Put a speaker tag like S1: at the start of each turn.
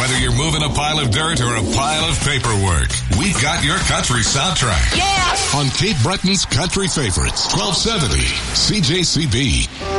S1: Whether you're moving a pile of dirt or a pile of paperwork, we've got your country soundtrack.
S2: Yeah!
S1: On Cape Breton's Country Favorites, 1270 CJCB.